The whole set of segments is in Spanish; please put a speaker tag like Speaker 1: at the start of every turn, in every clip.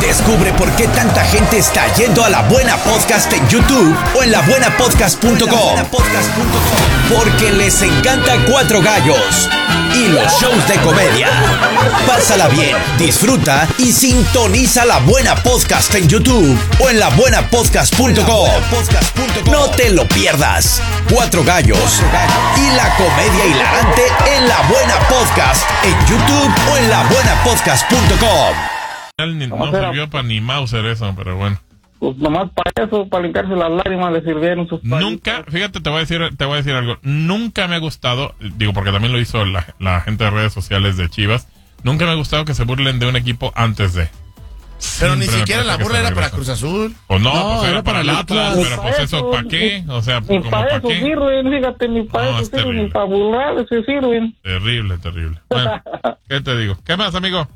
Speaker 1: Descubre por qué tanta gente está yendo a La Buena Podcast en YouTube o en labuenapodcast.com. Porque les encanta Cuatro Gallos y los shows de comedia. Pásala bien, disfruta y sintoniza La Buena Podcast en YouTube o en labuenapodcast.com. No te lo pierdas. Cuatro Gallos y la comedia hilarante en La Buena Podcast en YouTube o en labuenapodcast.com.
Speaker 2: No sirvió para ni Mauser eso, pero bueno.
Speaker 3: Pues nomás para eso, para limpiarse las lágrimas le sirvieron sus palitos.
Speaker 2: Nunca, fíjate, te voy a decir algo. Nunca me ha gustado, digo porque también lo hizo la gente de redes sociales de Chivas. Nunca me ha gustado que se burlen de un equipo antes de.
Speaker 4: Pero
Speaker 2: Siempre
Speaker 4: ni siquiera la burla era para Cruz Azul.
Speaker 2: O no, pues era para el Atlas, pero pues eso, ¿para qué? O sea,
Speaker 3: ni
Speaker 2: como
Speaker 3: para
Speaker 2: ¿para
Speaker 3: eso
Speaker 2: qué?
Speaker 3: sirven, fíjate, ni para
Speaker 2: No,
Speaker 3: eso
Speaker 2: es
Speaker 3: sirven,
Speaker 2: terrible.
Speaker 3: ni para burlarse sirven.
Speaker 2: Terrible. Bueno, ¿qué te digo? ¿Qué más, amigo?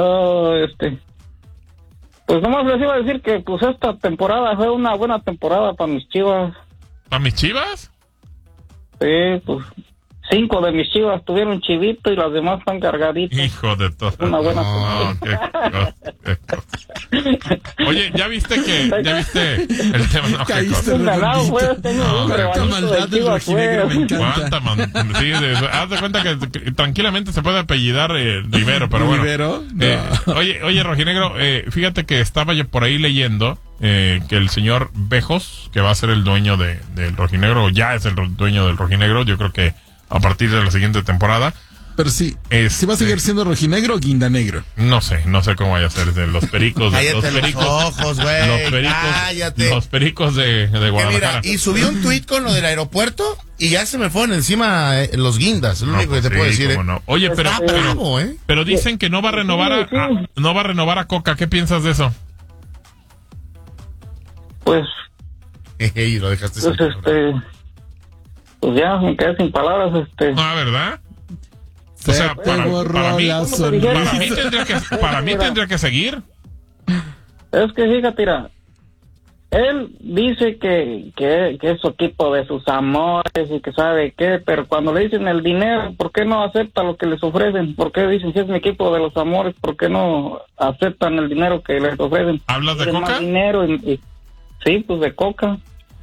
Speaker 3: Pues nomás les iba a decir que pues esta temporada fue una buena temporada para mis Chivas.
Speaker 2: ¿Para mis Chivas?
Speaker 3: Sí, pues 5 de mis Chivas tuvieron chivito y las demás están cargaditas.
Speaker 2: Hijo de todo.
Speaker 3: Una buena
Speaker 2: No, qué cosa. Oye, ¿ya viste el tema? No, qué cosa.
Speaker 3: Un ganado fue, tengo
Speaker 2: No,
Speaker 3: un
Speaker 2: qué
Speaker 3: rebanito de Chivas fue.
Speaker 2: ¿Cuánta sí, haz de cuenta que tranquilamente se puede apellidar Rivero, pero bueno.
Speaker 5: ¿Rivero? No.
Speaker 2: Oye, Rojinegro, fíjate que estaba yo por ahí leyendo que el señor Bejos, que va a ser el dueño del Rojinegro, o ya es el dueño del Rojinegro, yo creo que a partir de la siguiente temporada.
Speaker 5: Pero sí, ¿sí va a seguir siendo rojinegro o guindanegro?
Speaker 2: No sé cómo vaya a ser de los pericos.
Speaker 4: Cállate los ojos, güey. Cállate.
Speaker 2: Los pericos de Guadalajara.
Speaker 4: Mira, y subió un tuit con lo del aeropuerto y ya se me fueron encima los guindas. Es lo único que te puedo decir.
Speaker 2: No. Oye, pero dicen que no va a renovar a Coca. ¿Qué piensas de eso?
Speaker 3: Pues
Speaker 4: Y lo dejaste
Speaker 3: pues ya me quedé sin palabras,
Speaker 2: Ah, ¿verdad? O sea, para mí tendría que seguir.
Speaker 3: Es que fíjate, mira, él dice que es su equipo de sus amores y que sabe qué, pero cuando le dicen el dinero, ¿por qué no acepta lo que les ofrecen? ¿Por qué dicen si es mi equipo de los amores? ¿Por qué no aceptan el dinero que les ofrecen?
Speaker 2: ¿Hablas de
Speaker 3: Quieren
Speaker 2: Coca?
Speaker 3: más dinero sí, pues de Coca.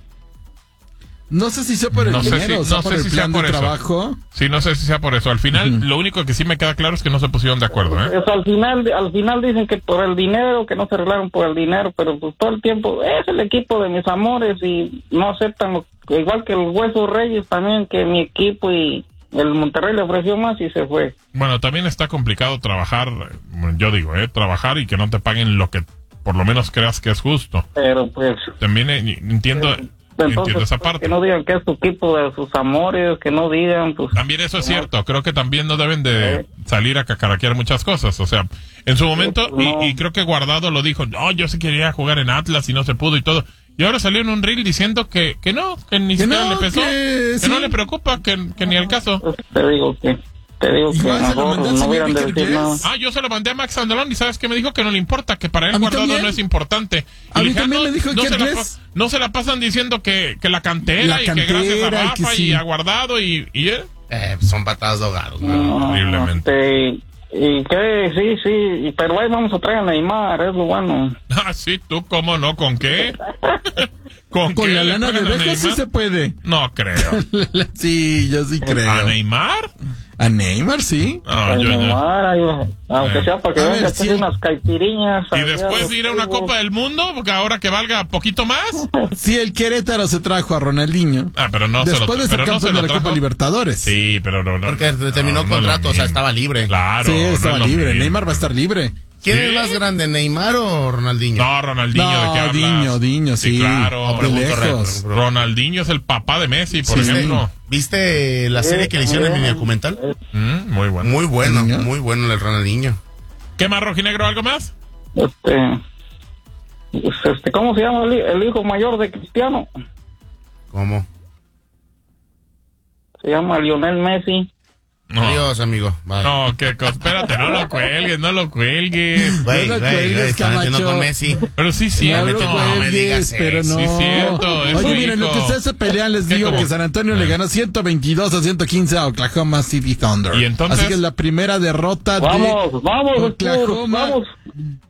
Speaker 5: No sé si sea por el dinero, o sea por el plan de trabajo.
Speaker 2: Sí, no sé si sea por eso. Al final, lo único que sí me queda claro es que no se pusieron de acuerdo, ¿eh?
Speaker 3: Pues al final dicen que por el dinero, que no se arreglaron por el dinero, pero pues todo el tiempo es el equipo de mis amores y no aceptan, igual que el Hueso Reyes también, que mi equipo y el Monterrey le ofreció más y se fue.
Speaker 2: Bueno, también está complicado trabajar, yo digo, trabajar y que no te paguen lo que por lo menos creas que es justo.
Speaker 3: Pero pues...
Speaker 2: También entiendo esa parte.
Speaker 3: Que no digan que es su equipo de sus amores, que no digan... Pues,
Speaker 2: también eso es cierto, creo que también no deben de salir a cacaraquear muchas cosas, o sea, en su momento, y creo que Guardado lo dijo, no, yo sí quería jugar en Atlas y no se pudo y todo, y ahora salió en un reel diciendo que ni siquiera le pesó, que no le preocupa, que ni al caso.
Speaker 3: Te digo que mejor no hubieran de decir nada.
Speaker 2: Yo se lo mandé a Max Andalón y ¿sabes qué me dijo? Que no le importa, que para él Guardado
Speaker 5: también.
Speaker 2: no es importante.
Speaker 5: A mí también me dijo que
Speaker 2: no se la pasan diciendo que la cantera y que gracias a Rafa y a Guardado y
Speaker 4: son patadas de ahogados.
Speaker 2: Horriblemente.
Speaker 3: Y que sí, pero ahí vamos a traer a Neymar, es lo bueno.
Speaker 2: Sí, tú cómo no, ¿con qué?
Speaker 5: Con la lana de Bejos sí se puede.
Speaker 2: No creo.
Speaker 5: Sí, yo sí creo.
Speaker 2: ¿A Neymar?
Speaker 5: ¿A Neymar, sí?
Speaker 3: Neymar, aunque sea para que venga a hacer unas caipiriñas.
Speaker 2: Y después ir a una Copa del Mundo, porque ahora que valga poquito más.
Speaker 5: Sí, el Querétaro se trajo a Ronaldinho.
Speaker 2: Pero no
Speaker 5: después de ser campeón de la Copa Libertadores.
Speaker 2: Sí, pero no.
Speaker 4: Porque terminó contrato, o sea, estaba libre.
Speaker 2: Claro.
Speaker 5: Sí, estaba libre. Neymar va a estar libre.
Speaker 4: ¿Quién es más grande, Neymar o Ronaldinho?
Speaker 2: No, Ronaldinho, ¿de qué hablas?
Speaker 5: Diño, sí.
Speaker 2: Claro.
Speaker 5: De lejos.
Speaker 2: Ronaldinho es el papá de Messi, por ejemplo.
Speaker 4: ¿Viste la serie que le hicieron en mi documental?
Speaker 2: Muy bueno.
Speaker 4: Muy bueno el Ronaldinho.
Speaker 2: ¿Qué más, Rojinegro? ¿Algo más?
Speaker 3: ¿Cómo se llama el hijo mayor de Cristiano?
Speaker 4: ¿Cómo?
Speaker 3: Se llama Lionel Messi.
Speaker 2: No.
Speaker 4: Adiós, amigo. Bye.
Speaker 2: No, qué cosa. Espérate, no lo cuelgues.
Speaker 4: Güey, están metiendo con Messi.
Speaker 2: Pero sí, cierto.
Speaker 5: No me digas
Speaker 4: pero
Speaker 5: no.
Speaker 2: Sí, cierto.
Speaker 5: Oye, miren, lo que ustedes se pelean, les digo que San Antonio le ganó 122-115 a Oklahoma City Thunder.
Speaker 2: Y entonces.
Speaker 5: Así que es la primera derrota
Speaker 3: vamos,
Speaker 5: de Oklahoma.
Speaker 3: vamos.